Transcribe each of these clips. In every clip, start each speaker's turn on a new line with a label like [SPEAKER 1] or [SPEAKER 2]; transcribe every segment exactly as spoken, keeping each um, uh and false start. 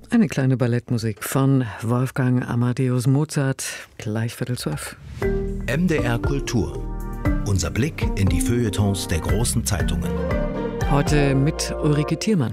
[SPEAKER 1] Eine kleine Ballettmusik von Wolfgang Amadeus Mozart, gleich Viertel zwölf.
[SPEAKER 2] M D R Kultur. Unser Blick in die Feuilletons der großen Zeitungen.
[SPEAKER 1] Heute mit Ulrike Thiermann.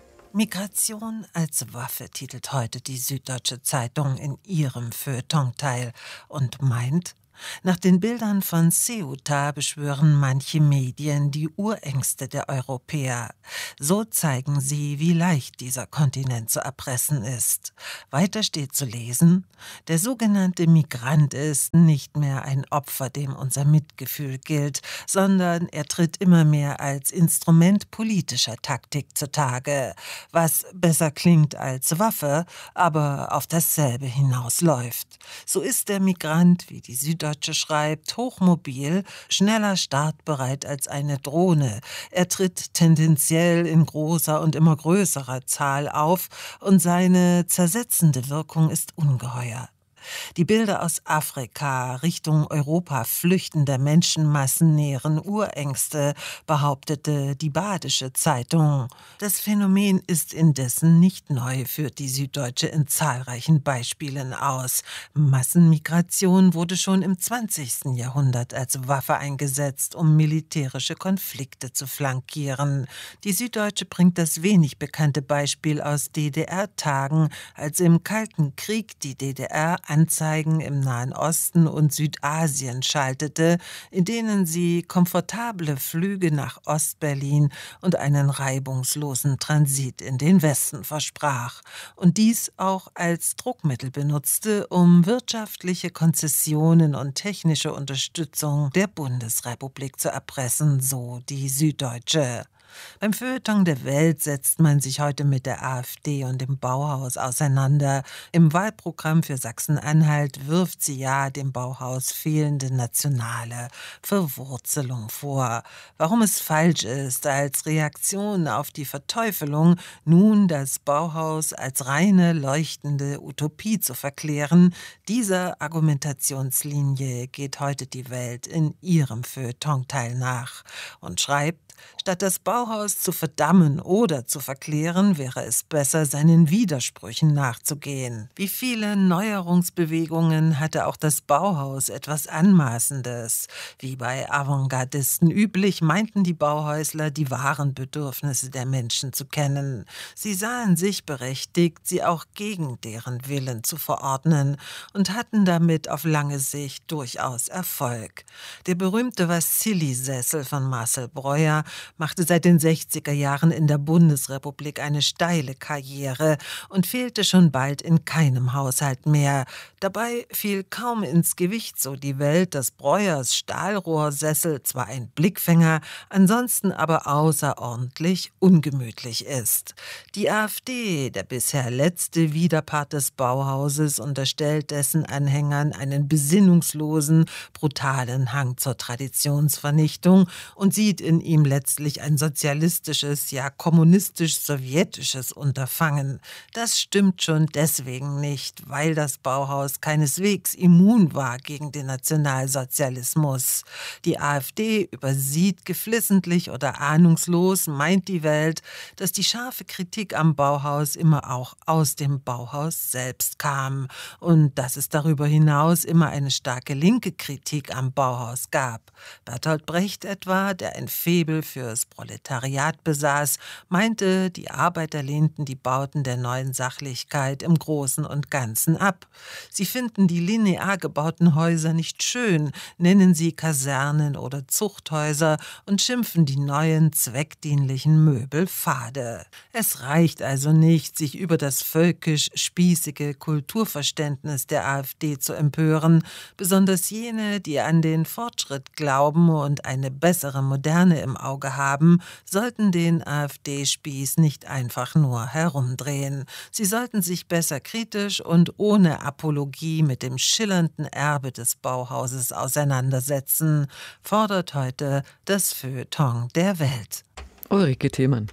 [SPEAKER 3] Migration als Waffe titelt heute die Süddeutsche Zeitung in ihrem Feuilleton-Teil und meint, nach den Bildern von Ceuta beschwören manche Medien die Urängste der Europäer. So zeigen sie, wie leicht dieser Kontinent zu erpressen ist. Weiter steht zu lesen, der sogenannte Migrant ist nicht mehr ein Opfer, dem unser Mitgefühl gilt, sondern er tritt immer mehr als Instrument politischer Taktik zutage, was besser klingt als Waffe, aber auf dasselbe hinausläuft. So ist der Migrant, wie die Süddeutsche schreibt, hochmobil, schneller startbereit als eine Drohne. Er tritt tendenziell in großer und immer größerer Zahl auf und seine zersetzende Wirkung ist ungeheuer. Die Bilder aus Afrika Richtung Europa flüchtender Menschenmassen nähren Urängste, behauptete die Badische Zeitung. Das Phänomen ist indessen nicht neu, führt die Süddeutsche in zahlreichen Beispielen aus. Massenmigration wurde schon im zwanzigsten Jahrhundert als Waffe eingesetzt, um militärische Konflikte zu flankieren. Die Süddeutsche bringt das wenig bekannte Beispiel aus D D R-Tagen, als im Kalten Krieg die D D R Anzeigen im Nahen Osten und Südasien schaltete, in denen sie komfortable Flüge nach Ostberlin und einen reibungslosen Transit in den Westen versprach und dies auch als Druckmittel benutzte, um wirtschaftliche Konzessionen und technische Unterstützung der Bundesrepublik zu erpressen, so die Süddeutsche. Beim Feuilleton der Welt setzt man sich heute mit der AfD und dem Bauhaus auseinander. Im Wahlprogramm für Sachsen-Anhalt wirft sie ja dem Bauhaus fehlende nationale Verwurzelung vor. Warum es falsch ist, als Reaktion auf die Verteufelung nun das Bauhaus als reine leuchtende Utopie zu verklären, dieser Argumentationslinie geht heute die Welt in ihrem Feuilleton-Teil nach und schreibt, statt das Bauhaus zu verdammen oder zu verklären, wäre es besser, seinen Widersprüchen nachzugehen. Wie viele Neuerungsbewegungen hatte auch das Bauhaus etwas Anmaßendes. Wie bei Avantgardisten üblich, meinten die Bauhäusler, die wahren Bedürfnisse der Menschen zu kennen. Sie sahen sich berechtigt, sie auch gegen deren Willen zu verordnen und hatten damit auf lange Sicht durchaus Erfolg. Der berühmte Vassili-Sessel von Marcel Breuer machte seit den sechziger Jahren in der Bundesrepublik eine steile Karriere und fehlte schon bald in keinem Haushalt mehr. Dabei fiel kaum ins Gewicht, so die Welt, dass Breuers Stahlrohrsessel zwar ein Blickfänger, ansonsten aber außerordentlich ungemütlich ist. Die AfD, der bisher letzte Widerpart des Bauhauses, unterstellt dessen Anhängern einen besinnungslosen, brutalen Hang zur Traditionsvernichtung und sieht in ihm letztlich ein sozialistisches, ja kommunistisch-sowjetisches Unterfangen. Das stimmt schon deswegen nicht, weil das Bauhaus keineswegs immun war gegen den Nationalsozialismus. Die AfD übersieht geflissentlich oder ahnungslos, meint die Welt, dass die scharfe Kritik am Bauhaus immer auch aus dem Bauhaus selbst kam und dass es darüber hinaus immer eine starke linke Kritik am Bauhaus gab. Bertolt Brecht etwa, der ein Faible fürs Proletariat besaß, meinte, die Arbeiter lehnten die Bauten der neuen Sachlichkeit im Großen und Ganzen ab. Sie finden die linear gebauten Häuser nicht schön, nennen sie Kasernen oder Zuchthäuser und schimpfen die neuen zweckdienlichen Möbel fade. Es reicht also nicht, sich über das völkisch-spießige Kulturverständnis der AfD zu empören, besonders jene, die an den Fortschritt glauben und eine bessere Moderne im Auge haben, sollten den AfD-Spieß nicht einfach nur herumdrehen. Sie sollten sich besser kritisch und ohne Apologie mit dem schillernden Erbe des Bauhauses auseinandersetzen, fordert heute das Feuilleton der Welt.
[SPEAKER 1] Ulrike Thiemann.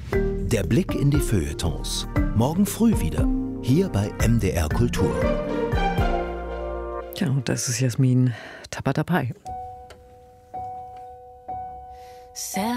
[SPEAKER 2] Der Blick in die Feuilletons. Morgen früh wieder. Hier bei M D R Kultur.
[SPEAKER 1] Ja, und das ist Jasmin Tabatabai.
[SPEAKER 4] Sad